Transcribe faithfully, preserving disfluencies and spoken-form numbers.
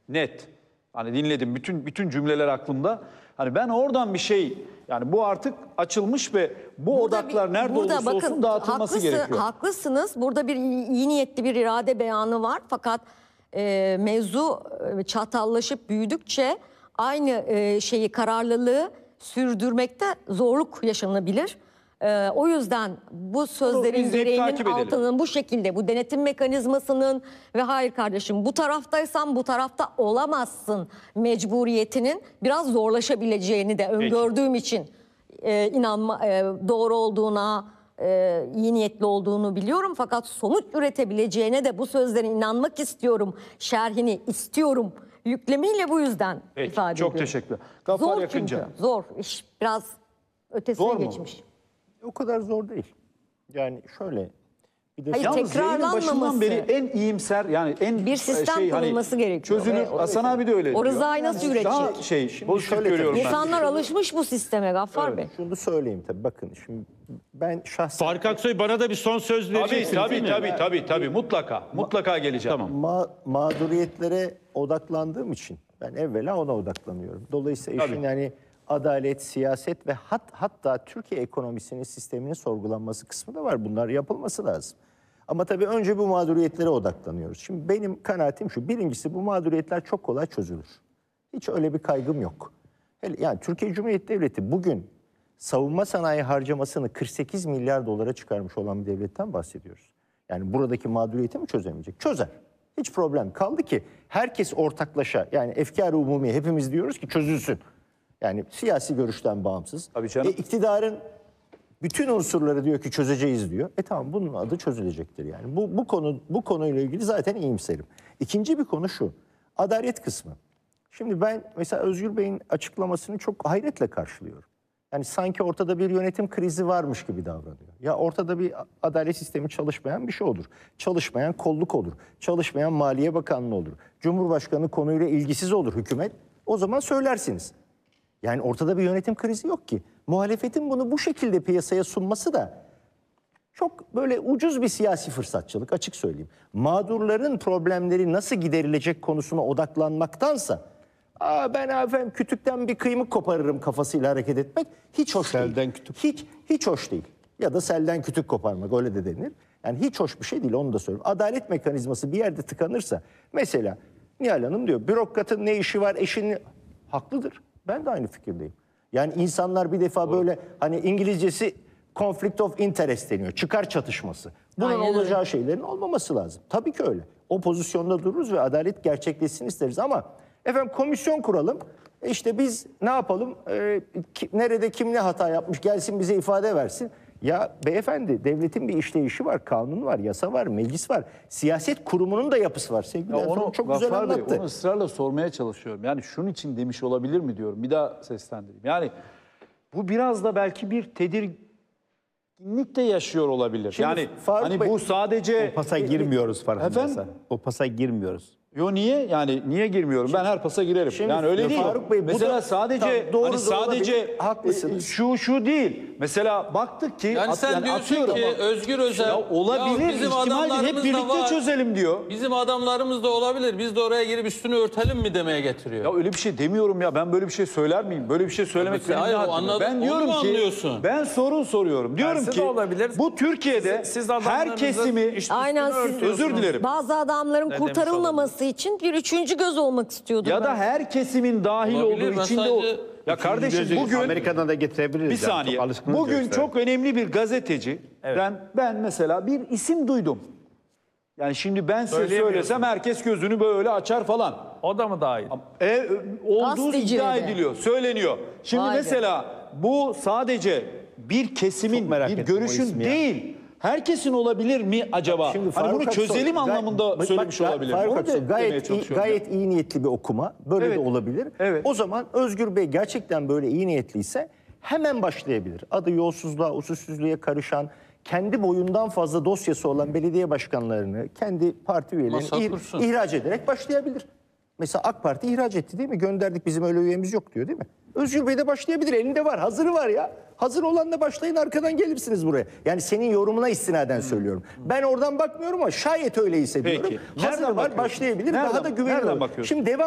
Net. Hani dinledim, bütün bütün cümleler aklımda. Hani ben oradan bir şey, yani bu artık açılmış ve bu Burada odaklar bir- nerede burada olursa bakın, olsun dağıtılması haklısın- gerekiyor. Haklısınız. Burada bir iyi niyetli bir irade beyanı var. Fakat e, mevzu e, çatallaşıp büyüdükçe aynı e, şeyi, kararlılığı sürdürmekte zorluk yaşanabilir. E, o yüzden bu sözlerin izleyip gereğinin takip edelim. altının bu şekilde, bu denetim mekanizmasının ve hayır kardeşim bu taraftaysan bu tarafta olamazsın mecburiyetinin biraz zorlaşabileceğini de öngördüğüm için e, inanma e, doğru olduğuna, e, iyi niyetli olduğunu biliyorum. Fakat sonuç üretebileceğine de bu sözlere inanmak istiyorum, şerhini istiyorum yüklemiyle bu yüzden Peki, ifade çok ediyorum. teşekkürler. Gaffar Zor Yakınca. çünkü, zor. İş biraz ötesine Zor mu? geçmiş. O kadar zor değil. Yani şöyle bir de Hayır, Yalnız yayının başından tekrarlanmaması. beri en iyimser, yani en Bir sistem şey, hani kurulması gerekiyor. çözülür. Ve o- Hasan abi de öyle O diyor. rızayı nasıl Daha üretecek? şey, pozitif şöyle görüyorum ben. İnsanlar alışmış bu sisteme Gaffar Bey. şunu söyleyeyim tabii, bakın şimdi ben şahsen Faruk Aksoy, bana da bir son söz Tabii vereceksiniz tabii değil mi? tabii tabii tabii mutlaka mutlaka geleceğim. Tamam. ma- mağduriyetlere odaklandığım için ben evvela ona odaklanıyorum. Dolayısıyla işin Tabii. yani adalet, siyaset ve hat, hatta Türkiye ekonomisinin, sisteminin sorgulanması kısmı da var. Bunlar yapılması lazım. Ama tabii önce bu mağduriyetlere odaklanıyoruz. Şimdi benim kanaatim şu. Birincisi, bu mağduriyetler çok kolay çözülür. Hiç öyle bir kaygım yok. Hele, yani Türkiye Cumhuriyeti Devleti bugün savunma sanayi harcamasını kırk sekiz milyar dolara çıkarmış olan bir devletten bahsediyoruz. Yani buradaki mağduriyeti mi çözemeyecek? Çözer. Hiç problem. Kaldı ki herkes ortaklaşa, yani efkar-ı umumi, hepimiz diyoruz ki çözülsün. Yani siyasi görüşten bağımsız. Tabii canım. E, iktidarın bütün unsurları diyor ki çözeceğiz diyor. E tamam, bunun adı çözülecektir yani. Bu, bu konu bu konuyla ilgili zaten iyimserim. İkinci bir konu şu. Adalet kısmı. Şimdi ben mesela Özgür Bey'in açıklamasını çok hayretle karşılıyorum. Yani sanki ortada bir yönetim krizi varmış gibi davranıyor. Ya ortada bir adalet sistemi çalışmayan bir şey olur. Çalışmayan kolluk olur. Çalışmayan Maliye Bakanlığı olur. Cumhurbaşkanı konuyla ilgisiz olur hükümet. O zaman söylersiniz. Yani ortada bir yönetim krizi yok ki. Muhalefetin bunu bu şekilde piyasaya sunması da çok böyle ucuz bir siyasi fırsatçılık, açık söyleyeyim. Mağdurların problemleri nasıl giderilecek konusuna odaklanmaktansa, Aa, ben efendim kütükten bir kıymık koparırım kafasıyla hareket etmek hiç hoş değil. Selden kütük. Hiç, hiç hoş değil. Ya da selden kütük koparmak, öyle de denir. Yani hiç hoş bir şey değil, onu da söyleyeyim. Adalet mekanizması bir yerde tıkanırsa, mesela Nihal Hanım diyor, bürokratın ne işi var, eşinin... Haklıdır. Ben de aynı fikirdeyim. Yani insanlar bir defa böyle, hani İngilizcesi conflict of interest deniyor. Çıkar çatışması. Bunun Aynen öyle. olacağı şeylerin olmaması lazım. Tabii ki öyle. O pozisyonda dururuz ve adalet gerçekleşsin isteriz ama efendim komisyon kuralım. E İşte biz ne yapalım? Ee, ki- nerede kim ne hata yapmış gelsin bize ifade versin. Ya beyefendi, devletin bir işleyişi var, kanun var, yasa var, meclis var. Siyaset kurumunun da yapısı var. Sevgili Ya Ertuğrul onu çok güzel Gaffar Bey, anlattı. onu ısrarla sormaya çalışıyorum. Yani şunun için demiş olabilir mi diyorum. Bir daha seslendireyim. Yani bu biraz da belki bir tedirginlik de yaşıyor olabilir. Şimdi yani Faruk hani Bey- bu sadece... O pasa girmiyoruz farkındaysan. Efendim? O pasa girmiyoruz. Yo niye? Yani niye girmiyorum? Ben her pasa girerim. Şimdi Yani öyle değil. Faruk Bey, bu Mesela da- sadece Tamam, doğru hani da sadece olabilir. Haklısınız. e, şu şu değil. Mesela baktık ki Yani at- sen diyorsun atıyorum ki ama- Özgür Özel, ya olabilir. ya bizim ihtimal hep adamlarımız da birlikte var. çözelim diyor. Bizim adamlarımız da olabilir. Biz de oraya girip üstünü örtelim mi demeye getiriyor. Ya öyle bir şey demiyorum ya. Ben böyle bir şey söyler miyim? Böyle bir şey söylemek Tabii, benim hayır, ne o haddime? anladım. Ben Onu diyorum mu ki anlıyorsun? ben soru soruyorum. Diyorum Tersi ki de olabilir. bu Türkiye'de Siz- siz her adamlarınızın kesimi işte Aynen, üstünü siz- örtüyorsunuz. özür dilerim. Bazı adamların demiş kurtarılmaması için bir üçüncü göz olmak istiyordum Ya da ben. her kesimin dahil Olabilir, olduğu ben içinde o... sadece- Ya kardeşim Gözü bugün Amerika'dan da getirebiliriz. bir yani. saniye. Çok alışkınız Bugün diyoruz çok önemli bir gazeteci. Ben ben mesela bir isim duydum. Yani şimdi ben size Söyleyemiyorsun. söylesem herkes gözünü böyle açar falan. O da mı dahil? E, olduğu Gazeteciye iddia de. ediliyor, söyleniyor. Şimdi Vay be. mesela bu sadece bir kesimin, Çok merak bir ettim o görüşün ismi ya. değil. Herkesin olabilir mi acaba? Şimdi Hani Faruk bunu Aksoy- çözelim Gay- anlamında bak- söylemiş bak, olabilir. Faruk Onu Aksoy da demeye gayet iyi, çalışıyorum gayet iyi niyetli bir okuma. Böyle Evet. de olabilir. Evet. O zaman Özgür Bey gerçekten böyle iyi niyetliyse hemen başlayabilir. Adı yolsuzluğa, usulsüzlüğe karışan, kendi boyundan fazla dosyası olan belediye başkanlarını, kendi parti üyelerini Masa ih- kursun. ihraç ederek başlayabilir. Mesela AK Parti ihraç etti değil mi? Gönderdik, bizim öyle üyemiz yok diyor değil mi? Özgür Bey de başlayabilir. Elinde var, hazırı var ya. Hazır olan da başlayın, arkadan gelirsiniz buraya. Yani senin yorumuna istinaden söylüyorum. Ben oradan bakmıyorum ama şayet öyleyse diyorum. Peki. Hazır Nereden var, bakıyorsun? başlayabilir. Nereden- Daha da güveniyorum. nereden bakıyorsun? Şimdi devam